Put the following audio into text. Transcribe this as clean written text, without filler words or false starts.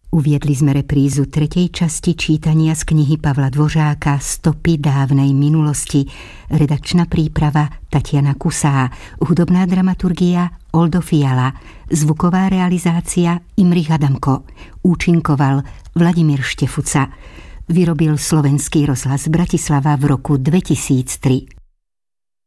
Uviedli sme reprízu 3. časti čítania z knihy Pavla Dvořáka Stopy dávnej minulosti. Redakčná príprava Tatiana Kusá, hudobná dramaturgia Oldo Fiala, zvuková realizácia Imrich Adamko, účinkoval Vladimír Štefuca. Vyrobil Slovenský rozhlas Bratislava v roku 2003.